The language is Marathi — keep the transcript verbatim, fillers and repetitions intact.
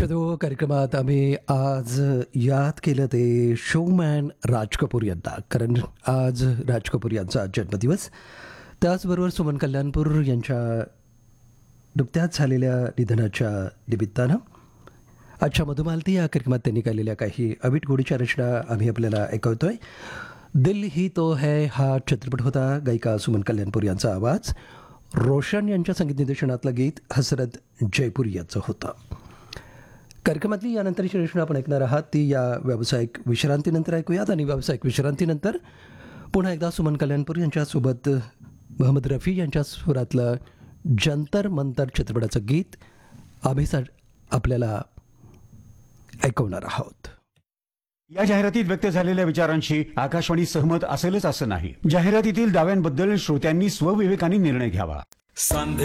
लक्षात कार्यक्रमात आम्ही आज याद केलं ते शोमॅन राज कपूर यांना, कारण आज राज कपूर यांचा जन्मदिवस. त्याचबरोबर सुमन कल्याणपूर यांच्या नुकत्याच झालेल्या निधनाच्या निमित्तानं आजच्या मधुमालती या कार्यक्रमात त्यांनी केलेल्या काही अवीट गोडीच्या रचना आम्ही आपल्याला ऐकवतोय. दिल ही तो है हा चित्रपट होता. गायिका सुमन कल्याणपूर यांचा आवाज, रोशन यांच्या संगीत निर्देशनातलं गीत हसरत जयपुरी यांचं होतं. कार्यक्रमातली यानंतरची रचना आपण ऐकणार आहात ती या व्यावसायिक विश्रांतीनंतर ऐकूयात. आणि व्यावसायिक विश्रांतीनंतर पुन्हा एकदा सुमन कल्याणपूर यांच्यासोबत मोहम्मद रफी यांच्या सुरातलं जंतर मंतर चित्रपटाचं गीत आम्ही आपल्याला ऐकवणार आहोत. या जाहिरातीत व्यक्त झालेल्या विचारांशी आकाशवाणी सहमत असेलच असं नाही. जाहिरातीतील दाव्यांबद्दल श्रोत्यांनी स्वविवेकाने निर्णय घ्यावा.